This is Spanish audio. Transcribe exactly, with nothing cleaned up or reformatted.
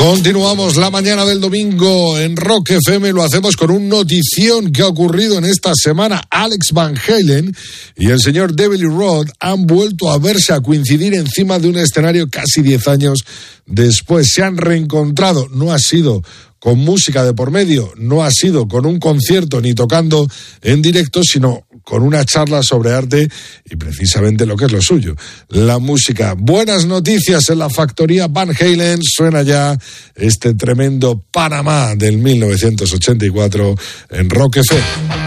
Continuamos la mañana del domingo en Rock F M. Lo hacemos con un notición que ha ocurrido en esta semana. Alex Van Halen y el señor David Lee Roth han vuelto a verse, a coincidir encima de un escenario casi diez años después. Se han reencontrado. No ha sido con música de por medio, no ha sido con un concierto ni tocando en directo, sino con una charla sobre arte y precisamente lo que es lo suyo, la música. Buenas noticias en la factoría Van Halen. Suena ya este tremendo Panamá del mil novecientos ochenta y cuatro en Rock F M.